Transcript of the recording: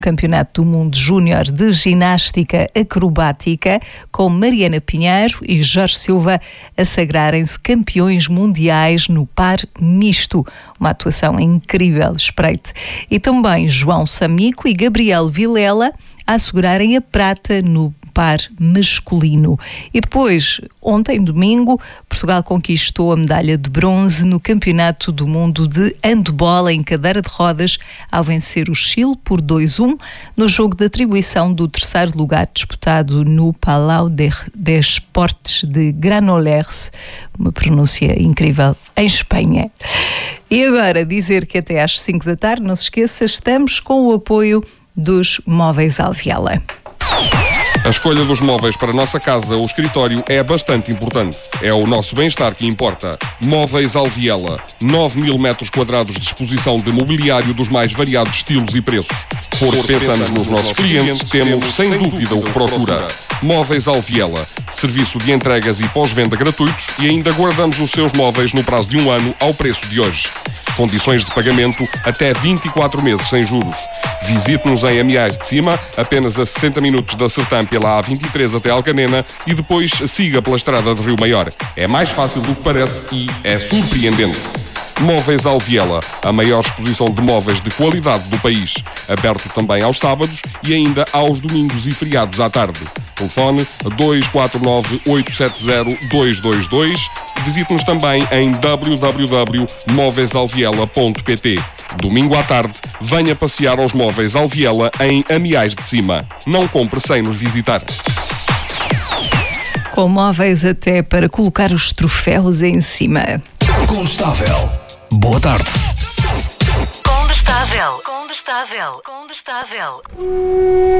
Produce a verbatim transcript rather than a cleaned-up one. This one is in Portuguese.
Campeonato do Mundo Júnior de Ginástica Acrobática, com Mariana Pinheiro e Jorge Silva a sagrarem-se campeões mundiais no par misto. Uma atuação incrível, espreite. E também João Samico e Gabriel Vilela a assegurarem a prata no par masculino. E depois, ontem, domingo, Portugal conquistou a medalha de bronze no Campeonato do Mundo de Handball em cadeira de rodas ao vencer o Chile por dois a um no jogo de atribuição do terceiro lugar disputado no Palau de, de Esportes de Granollers, uma pronúncia incrível, em Espanha. E agora dizer que até às cinco da tarde, não se esqueça, estamos com o apoio dos Móveis Alviela. A escolha dos móveis para a nossa casa ou escritório é bastante importante. É o nosso bem-estar que importa. Móveis Alviela. nove mil metros quadrados de exposição de mobiliário dos mais variados estilos e preços. Porque pensamos nos nossos clientes, temos sem dúvida o que procura. Móveis Alviela. Serviço de entregas e pós-venda gratuitos e ainda guardamos os seus móveis no prazo de um ano ao preço de hoje. Condições de pagamento até vinte e quatro meses sem juros. Visite-nos em Amiais de Cima, apenas a sessenta minutos da Sertã pela A vinte e três até Alcanena e depois siga pela estrada de Rio Maior. É mais fácil do que parece e é surpreendente. Móveis Alviela, a maior exposição de móveis de qualidade do país. Aberto também aos sábados e ainda aos domingos e feriados à tarde. Telefone dois quatro nove, oito sete zero, dois dois dois. Visite-nos também em w w w ponto móveis alviela ponto p t. Domingo à tarde, venha passear aos Móveis Alviela em Amiais de Cima. Não compre sem nos visitar. Com móveis até para colocar os troféus em cima. Condestável. Boa tarde. Condestável. Condestável. Condestável.